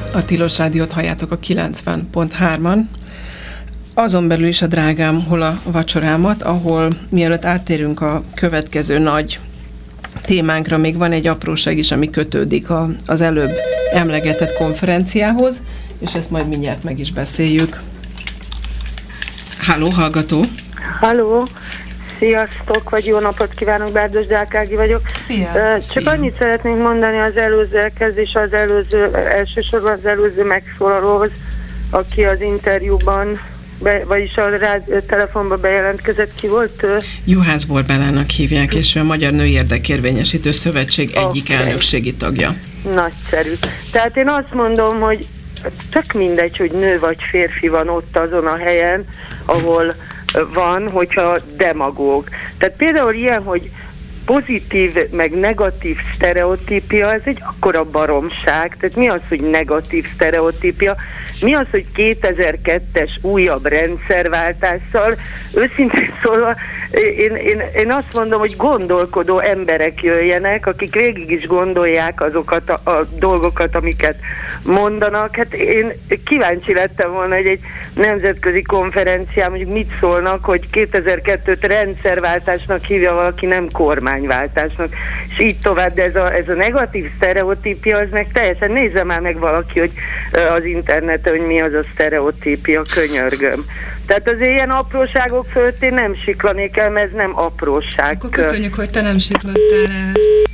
A Tilos Rádiót halljátok a 90.3-an. Azon belül is a drágám hol a vacsorámat, ahol mielőtt áttérünk a következő nagy témánkra, még van egy apróság is, ami kötődik az előbb emlegetett konferenciához, és ezt majd mindjárt meg is beszéljük. Halló, hallgató! Halló! Sziasztok, vagy jó napot kívánok, Bárdos Dálkági vagyok. Szia! Csak annyit szeretnénk mondani az előzőekhez, és elsősorban az előző megszólalóhoz, aki az interjúban, vagyis a telefonban bejelentkezett, ki volt ő? Juhász Borbálának hívják, és ő a Magyar Női Érdekérvényesítő Szövetség egyik elnökségi tagja. Nagyszerű. Tehát én azt mondom, hogy tök mindegy, hogy nő vagy férfi van ott azon a helyen, ahol van, hogyha demagóg. Tehát például ilyen, hogy pozitív, meg negatív sztereotípia, ez egy akkora baromság. Tehát mi az, hogy negatív sztereotípia? Mi az, hogy 2002-es újabb rendszerváltással? Őszintén szólva, én azt mondom, hogy gondolkodó emberek jöjjenek, akik végig is gondolják azokat a dolgokat, amiket mondanak. Hát én kíváncsi lettem volna, hogy egy nemzetközi konferencián mondjuk mit szólnak, hogy 2002-t rendszerváltásnak hívja valaki, nem kormányváltásnak. És így tovább, de ez a negatív sztereotípia, az meg teljesen, nézze már meg valaki, hogy az interneten, hogy mi az a sztereotípia, könyörgöm. Tehát azért ilyen apróságok fölött én nem siklanék el, mert ez nem apróság. Akkor köszönjük, hogy te nem siklattál el.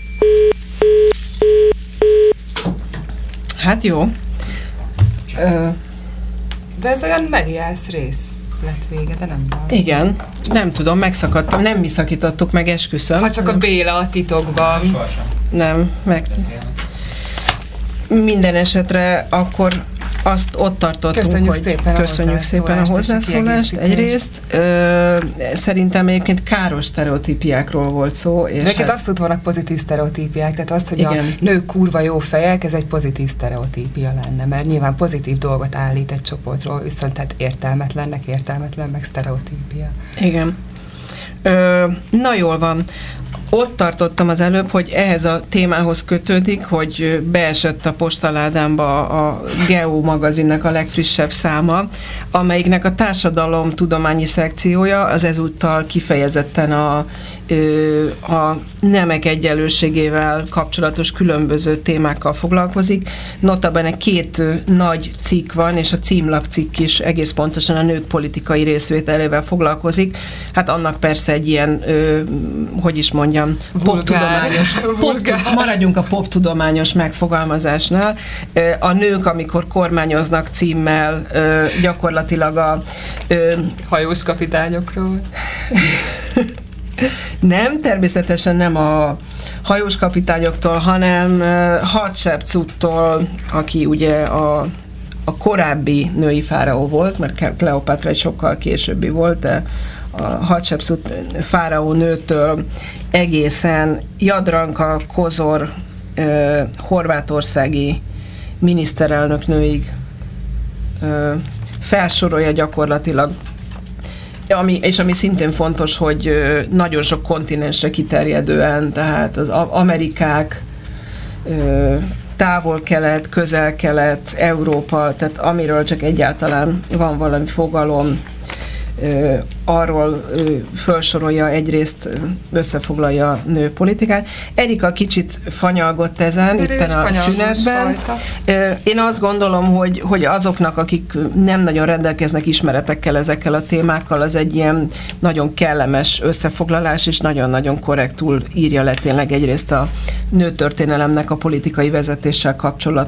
Hát jó. De ez olyan mediász rész lett vége, de nem van. Igen, nem tudom, megszakadtam, nem mi szakítottuk meg, esküszöm. Ha csak a Béla a titokban. Nem, meg... Minden esetre akkor azt ott tartottunk, köszönjük hogy szépen a hozzászólást egyrészt. Szerintem egyébként káros sztereotípiákról volt szó. És neked abszolút vannak pozitív sztereotípiák, tehát az, hogy igen, a nők kurva jó fejek, ez egy pozitív sztereotípia lenne, mert nyilván pozitív dolgot állít egy csoportról, viszont tehát értelmetlen, meg sztereotípia. Igen. Na jól van. Ott tartottam az előbb, hogy ehhez a témához kötődik, hogy beesett a postaládámba a Geo magazinnak a legfrissebb száma, amelyiknek a társadalomtudományi szekciója az ezúttal kifejezetten a nemek egyenlőségével kapcsolatos különböző témákkal foglalkozik. Notabene 2 nagy cikk van, és a címlapcikk is egész pontosan a nők politikai részvételével foglalkozik. Hát annak persze egy ilyen, hogy is mondjam, maradjunk a poptudományos megfogalmazásnál. A nők, amikor kormányoznak címmel, gyakorlatilag a hajós kapitányokról. Nem, természetesen nem a hajós kapitányoktól, hanem Hatshepsuttól, aki ugye a korábbi női fáraó volt, mert Kleopátra egy sokkal későbbi volt, de a Hatshepsut fáraó nőtől egészen Jadranka Kozor horvátországi miniszterelnök nőig felsorolja gyakorlatilag. Ami szintén fontos, hogy nagyon sok kontinensre kiterjedően, tehát az Amerikák, Távol-Kelet, Közel-Kelet, Európa, tehát amiről csak egyáltalán van valami fogalom, arról felsorolja, egyrészt összefoglalja a nőpolitikát. Erika kicsit fanyalgott ezen, itten a szünetben. Én azt gondolom, hogy azoknak, akik nem nagyon rendelkeznek ismeretekkel ezekkel a témákkal, az egy ilyen nagyon kellemes összefoglalás, és nagyon-nagyon korrektul írja le tényleg egyrészt a nőtörténelemnek a politikai vezetéssel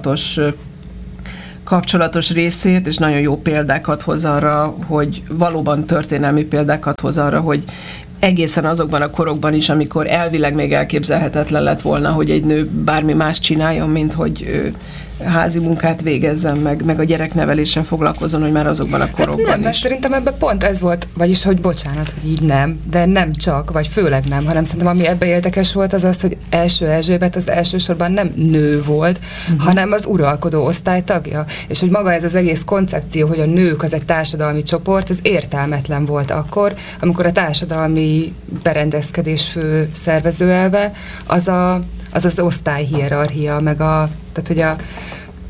kapcsolatos részét, és nagyon jó példákat hoz arra, hogy valóban történelmi példákat hoz arra, hogy egészen azokban a korokban is, amikor elvileg még elképzelhetetlen lett volna, hogy egy nő bármi más csináljon, mint hogy házi munkát végezzen, meg a gyerekneveléssel foglalkozzon, hogy már azokban a korokban nem, is. Szerintem ebben pont ez volt, vagyis, hogy bocsánat, hogy így nem, de nem csak, vagy főleg nem, hanem szerintem ami ebben érdekes volt, az, hogy első Erzsébet az elsősorban nem nő volt, hanem az uralkodó osztály tagja, és hogy maga ez az egész koncepció, hogy a nők az egy társadalmi csoport, ez értelmetlen volt akkor, amikor a társadalmi berendezkedés fő szervezőelve az osztályhierarchia, meg tehát hogy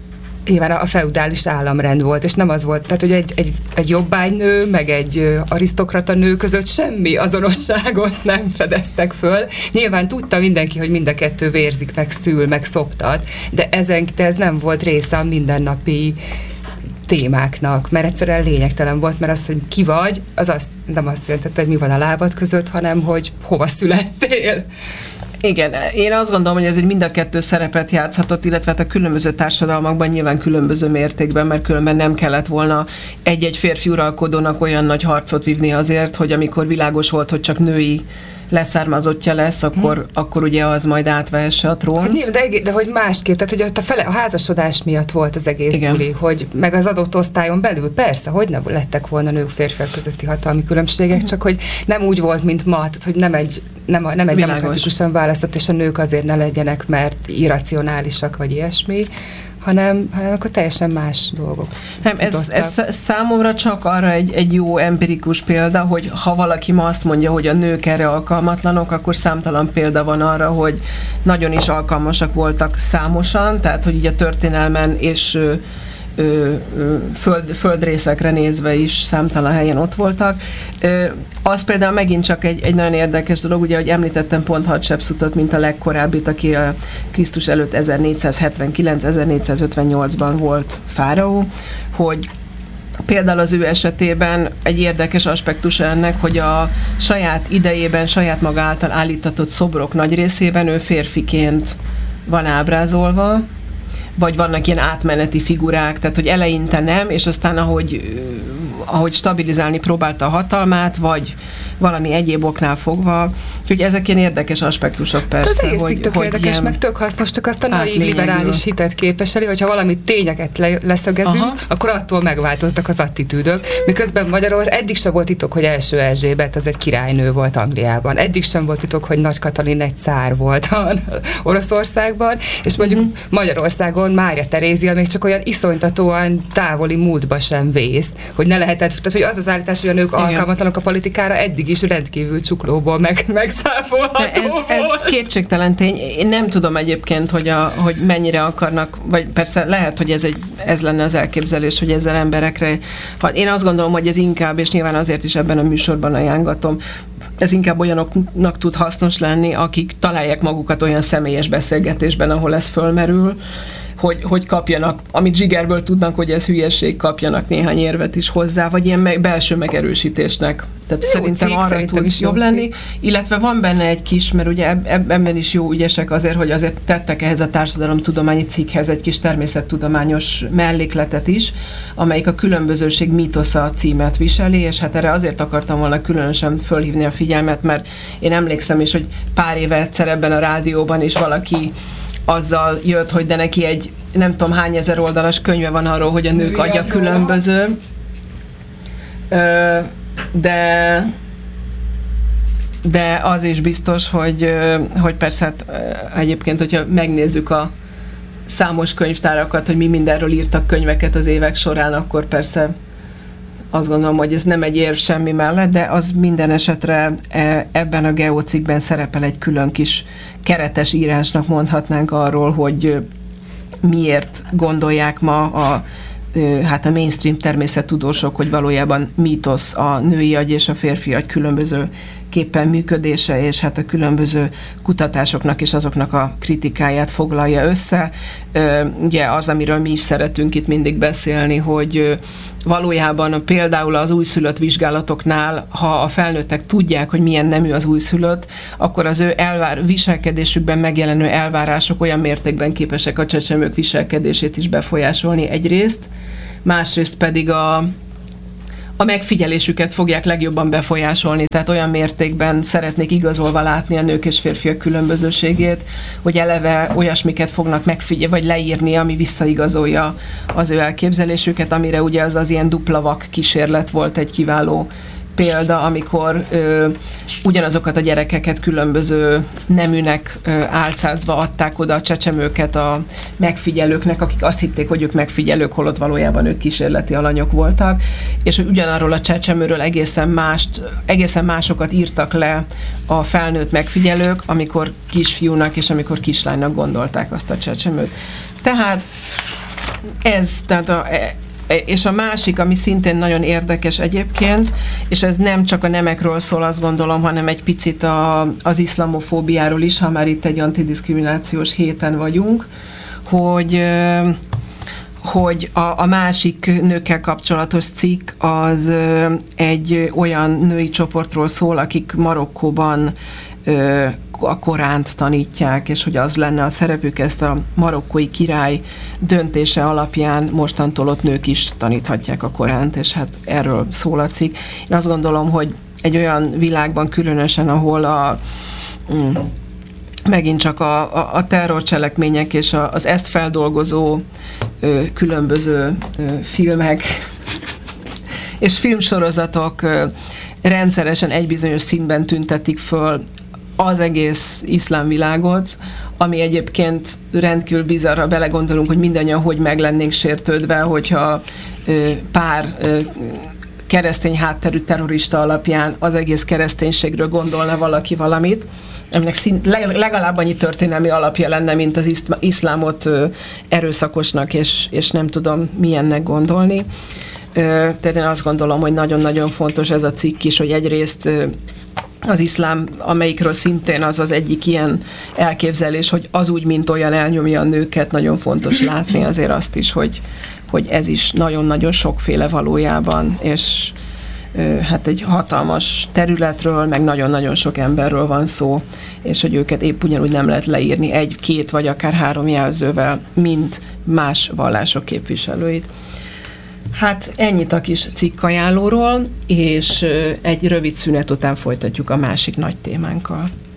nyilván a feudális államrend volt, és nem az volt, tehát hogy egy jobbánynő, meg egy arisztokrata nő között semmi azonosságot nem fedeztek föl. Nyilván tudta mindenki, hogy mind a kettő vérzik, meg szül, meg szoptat, de ez nem volt része a mindennapi témáknak, mert egyszerűen lényegtelen volt, mert az, hogy ki vagy, nem azt jelentette, hogy mi van a lábad között, hanem hogy hova születtél. Igen, én azt gondolom, hogy ez egy mind a kettő szerepet játszhatott, illetve a különböző társadalmakban nyilván különböző mértékben, mert különben nem kellett volna egy-egy férfi uralkodónak olyan nagy harcot vívni azért, hogy amikor világos volt, hogy csak női leszármazottja lesz, akkor ugye az majd átvehesse a trón. Hát, de hogy másképp, tehát hogy ott a házasodás miatt volt az egész buli, hogy meg az adott osztályon belül, persze, hogy nem lettek volna nők férfiak közötti hatalmi különbségek, csak hogy nem úgy volt, mint ma, tehát hogy nem egy demokratikusan választott, és a nők azért ne legyenek, mert irracionálisak, vagy ilyesmi, hanem akkor teljesen más dolgok. Nem, ez számomra csak arra egy jó empirikus példa, hogy ha valaki ma azt mondja, hogy a nők erre alkalmatlanok, akkor számtalan példa van arra, hogy nagyon is alkalmasak voltak számosan, tehát hogy így a történelmen és földrészekre nézve is számtalan helyen ott voltak. Az például megint csak egy nagyon érdekes dolog, ugye, hogy említettem pont Hatshepsutot, mint a legkorábbit, aki a Krisztus előtt 1479-1458-ban volt fáraó, hogy például az ő esetében egy érdekes aspektus ennek, hogy a saját idejében, saját maga által állítatott szobrok nagy részében ő férfiként van ábrázolva, vagy vannak ilyen átmeneti figurák, tehát hogy eleinte nem, és aztán ahogy stabilizálni próbálta a hatalmát, vagy valami egyéb oknál fogva. Úgyhogy ezek ilyen érdekes aspektusok persze. Az egész tök érdekes, meg tök hasznos, csak azt a naív liberális hitet képeseli, hogyha valami tényeket leszögezünk, akkor attól megváltoztak az attitűdök. Miközben Magyarországon eddig sem volt titok, hogy első Erzsébet az egy királynő volt Angliában. Eddig sem volt titok, hogy Nagy Katalin egy cár volt Oroszországban, és mondjuk Magyarországon Mária Terézia még csak olyan iszonytatóan távoli múltba sem vész, hogy ne lehetett, tehát hogy az állítás, hogy a nők alkalmatlanok a politikára, eddig is rendkívül csuklóból megszáfolható ez kétségtelen tény. Én nem tudom egyébként, hogy mennyire akarnak, vagy persze lehet, hogy ez lenne az elképzelés, hogy ezzel emberekre. Én azt gondolom, hogy ez inkább, és nyilván azért is ebben a műsorban ajánlatom, ez inkább olyanoknak tud hasznos lenni, akik találják magukat olyan személyes beszélgetésben, ahol ez fölmerül, hogy kapjanak, amit zsigerből tudnak, hogy ez hülyeség, kapjanak néhány érvet is hozzá, vagy ilyen belső megerősítésnek. Tehát szerintem arra tud jobb lenni. Illetve van benne egy kis, mert ugye ebben is jó ügyesek azért, hogy azért tettek ehhez a társadalomtudományi cikkhez egy kis természettudományos mellékletet is, amelyik a különbözőség mítosza címet viseli, és hát erre azért akartam volna különösen fölhívni a figyelmet, mert én emlékszem is, hogy pár éve egyszer ebben a rádióban is valaki azzal jött, hogy de neki egy nem tudom hány ezer oldalas könyve van arról, hogy a nők agya különböző. De az is biztos, hogy persze hát, egyébként, hogyha megnézzük a számos könyvtárakat, hogy mi mindenről írtak könyveket az évek során, akkor persze azt gondolom, hogy ez nem egy érv semmi mellett, de az minden esetre ebben a geocikkben szerepel egy külön kis keretes írásnak mondhatnánk arról, hogy miért gondolják ma a mainstream természettudósok, hogy valójában mítosz a női agy és a férfi agy különböző képpen működése, és hát a különböző kutatásoknak és azoknak a kritikáját foglalja össze. Ugye az, amiről mi is szeretünk itt mindig beszélni, hogy valójában például az újszülött vizsgálatoknál, ha a felnőttek tudják, hogy milyen nemű az újszülött, akkor az ő viselkedésükben megjelenő elvárások olyan mértékben képesek a csecsemők viselkedését is befolyásolni egyrészt, másrészt pedig a megfigyelésüket fogják legjobban befolyásolni, tehát olyan mértékben szeretnék igazolva látni a nők és férfiak különbözőségét, hogy eleve olyasmiket fognak megfigyelni, vagy leírni, ami visszaigazolja az ő elképzelésüket, amire ugye az ilyen dupla vak kísérlet volt egy kiváló példa, amikor ugyanazokat a gyerekeket különböző neműnek álcázva adták oda a csecsemőket a megfigyelőknek, akik azt hitték, hogy ők megfigyelők, holott valójában ők kísérleti alanyok voltak, és hogy ugyanarról a csecsemőről egészen másokat írtak le a felnőtt megfigyelők, amikor kisfiúnak és amikor kislánynak gondolták azt a csecsemőt. Tehát tehát és a másik, ami szintén nagyon érdekes egyébként, és ez nem csak a nemekről szól, azt gondolom, hanem egy picit az iszlamofóbiáról is, ha már itt egy antidiszkriminációs héten vagyunk, hogy a másik nőkkel kapcsolatos cikk az egy olyan női csoportról szól, akik Marokkóban a Koránt tanítják, és hogy az lenne a szerepük, ezt a marokkói király döntése alapján mostantól ott nők is taníthatják a Koránt, és hát erről szól a cikk. Én azt gondolom, hogy egy olyan világban különösen, ahol megint csak a terrorcselekmények és az ezt feldolgozó különböző filmek és filmsorozatok rendszeresen egy bizonyos színben tüntetik föl az egész iszlám világot, ami egyébként rendkívül bizarr, ha belegondolunk, hogy mindannyian hogy meg lennénk sértődve, hogyha pár keresztény hátterű terrorista alapján az egész kereszténységről gondolna valaki valamit, aminek legalább annyi történelmi alapja lenne, mint az iszlámot erőszakosnak, és nem tudom milyennek gondolni. Tehát én azt gondolom, hogy nagyon-nagyon fontos ez a cikk is, hogy egyrészt az iszlám, amelyikről szintén az egyik ilyen elképzelés, hogy az úgy, mint olyan elnyomja a nőket, nagyon fontos látni azért azt is, hogy ez is nagyon-nagyon sokféle valójában, és hát egy hatalmas területről, meg nagyon-nagyon sok emberről van szó, és hogy őket épp ugyanúgy nem lehet leírni 1, 2 vagy akár 3 jelzővel, mint más vallások képviselőit. Hát ennyit a kis cikkajánlóról, és egy rövid szünet után folytatjuk a másik nagy témánkkal.